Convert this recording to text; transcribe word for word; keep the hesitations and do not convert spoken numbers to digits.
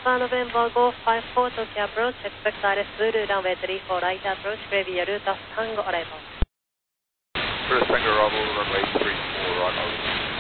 Alpha November go five four Tokyo approach, expect R S Zulu runway three four right approach, gravy route of Tango arrival. First Tango arrival, runway three four right over.